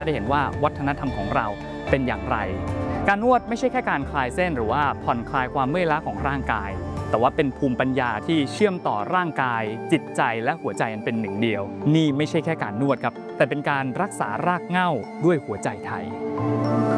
ได้เห็นว่าวัฒนธรรมของเราเป็นอย่างไรการนวดไม่ใช่แค่การคลายเส้นหรือว่าผ่อนคลายความเมื่อยล้าของร่างกายแต่ว่าเป็นภูมิปัญญาที่เชื่อมต่อร่างกายจิตใจและหัวใจอันเป็นหนึ่งเดียวนี่ไม่ใช่แค่การนวดครับแต่เป็นการรักษารากเหง้าด้วยหัวใจไทย